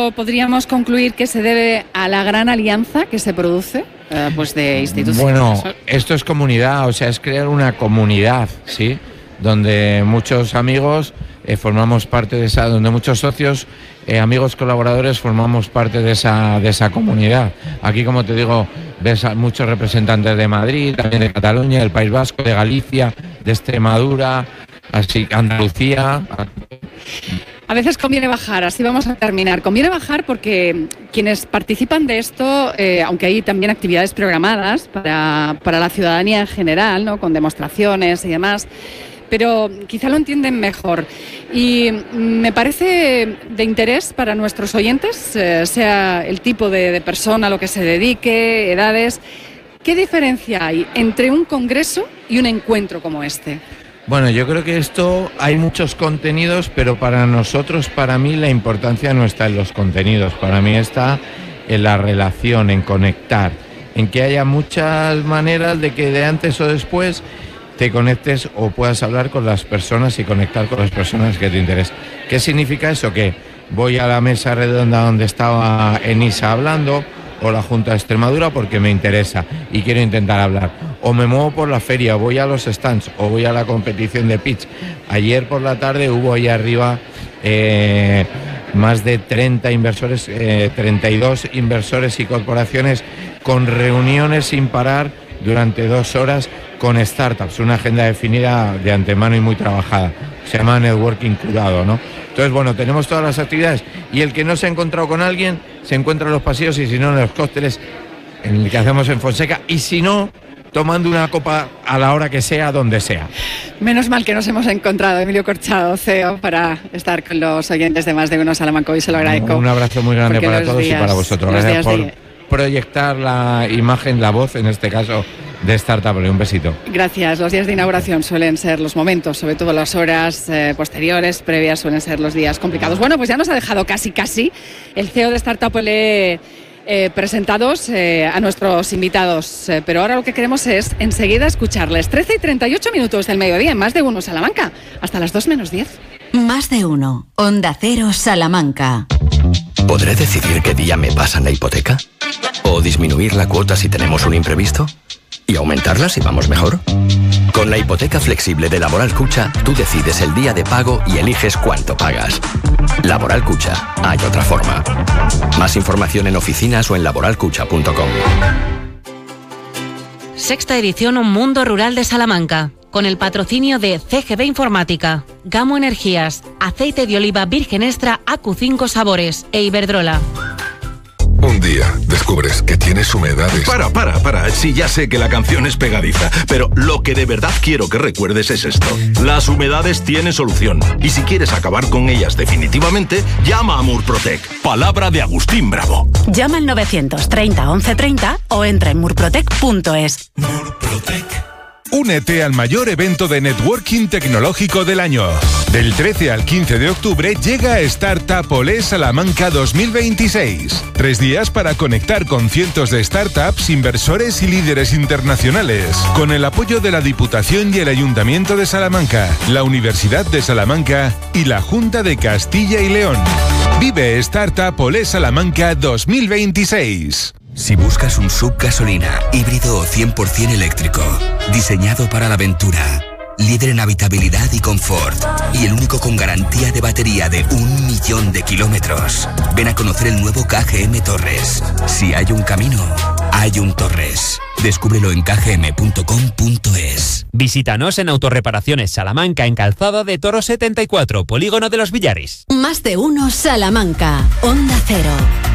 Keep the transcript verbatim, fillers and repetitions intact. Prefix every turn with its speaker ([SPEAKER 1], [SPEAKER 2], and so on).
[SPEAKER 1] esto podríamos concluir que se debe a la gran alianza que se produce eh, pues de instituciones.
[SPEAKER 2] Bueno, esto es comunidad, o sea, es crear una comunidad, ¿sí? Donde muchos amigos eh, formamos parte de esa, donde muchos socios, eh, amigos colaboradores formamos parte de esa, de esa comunidad. Aquí, como te digo, ves a muchos representantes de Madrid, también de Cataluña, del País Vasco, de Galicia, de Extremadura, así Andalucía.
[SPEAKER 1] A veces conviene bajar, así vamos a terminar. Conviene bajar porque quienes participan de esto, eh, aunque hay también actividades programadas para, para la ciudadanía en general, ¿no? Con demostraciones y demás, pero quizá lo entienden mejor. Y me parece de interés para nuestros oyentes, eh, sea el tipo de, de persona a lo que se dedique, edades. ¿Qué diferencia hay entre un congreso y un encuentro como este?
[SPEAKER 2] Bueno, yo creo que esto, hay muchos contenidos, pero para nosotros, para mí, la importancia no está en los contenidos. Para mí está en la relación, en conectar, en que haya muchas maneras de que de antes o después te conectes o puedas hablar con las personas y conectar con las personas que te interesan. ¿Qué significa eso? Que voy a la mesa redonda donde estaba Enisa hablando, o la Junta de Extremadura, porque me interesa y quiero intentar hablar. O me muevo por la feria, voy a los stands, o voy a la competición de pitch. Ayer por la tarde hubo ahí arriba eh, más de treinta inversores, eh, treinta y dos inversores y corporaciones con reuniones sin parar durante dos horas con startups, una agenda definida de antemano y muy trabajada. Se llama networking curado, ¿no? Entonces, bueno, tenemos todas las actividades y el que no se ha encontrado con alguien se encuentra en los pasillos y si no en los cócteles en el que hacemos en Fonseca y si no, tomando una copa a la hora que sea, donde sea.
[SPEAKER 1] Menos mal que nos hemos encontrado, Emilio Corchado, C E O, para estar con los oyentes de Más de Uno Salamanca. Y se lo agradezco.
[SPEAKER 2] Un abrazo muy grande para todos
[SPEAKER 1] días,
[SPEAKER 2] y para vosotros. Gracias por de... proyectar la imagen, la voz, en este caso, de Startup. Un besito.
[SPEAKER 1] Gracias. Los días de inauguración suelen ser los momentos, sobre todo las horas eh, posteriores, previas, suelen ser los días complicados. Bueno, pues ya nos ha dejado casi, casi el C E O de Startup eh, eh, presentados eh, a nuestros invitados. Eh, pero ahora lo que queremos es enseguida escucharles. trece y treinta y ocho minutos del mediodía en Más de Uno Salamanca. Hasta las dos menos diez.
[SPEAKER 3] Más de Uno. Onda Cero Salamanca.
[SPEAKER 4] ¿Podré decidir qué día me pasan la hipoteca? ¿O disminuir la cuota si tenemos un imprevisto? ¿Y aumentarla si vamos mejor? Con la hipoteca flexible de Laboral Cucha, tú decides el día de pago y eliges cuánto pagas. Laboral Cucha, hay otra forma. Más información en oficinas o en laboral cucha punto com.
[SPEAKER 5] Sexta edición Un Mundo Rural de Salamanca, con el patrocinio de C G B Informática, Gamo Energías, Aceite de Oliva Virgen Extra A Q cinco Sabores e Iberdrola.
[SPEAKER 6] Un día descubres que tienes humedades.
[SPEAKER 7] Para, para, para. Sí, ya sé que la canción es pegadiza, pero lo que de verdad quiero que recuerdes es esto. Las humedades tienen solución. Y si quieres acabar con ellas definitivamente, llama a Murprotec. Palabra de Agustín Bravo.
[SPEAKER 8] Llama al novecientos treinta once treinta o entra en murprotec punto es.
[SPEAKER 6] Murprotec. Únete al mayor evento de networking tecnológico del año. Del trece al quince de octubre llega Startup Olé Salamanca dos mil veintiséis. Tres días para conectar con cientos de startups, inversores y líderes internacionales. Con el apoyo de la Diputación y el Ayuntamiento de Salamanca, la Universidad de Salamanca y la Junta de Castilla y León. Vive Startup Olé Salamanca dos mil veintiséis.
[SPEAKER 9] Si buscas un sub gasolina, híbrido o cien por ciento eléctrico, diseñado para la aventura, líder en habitabilidad y confort, y el único con garantía de batería de un millón de kilómetros, ven a conocer el nuevo K G M Torres. Si hay un camino, hay un Torres. Descúbrelo en k g m punto com punto es.
[SPEAKER 10] Visítanos en Autorreparaciones Salamanca, en Calzada de Toro setenta y cuatro, Polígono de los Villares.
[SPEAKER 3] Más de Uno Salamanca, Onda Cero.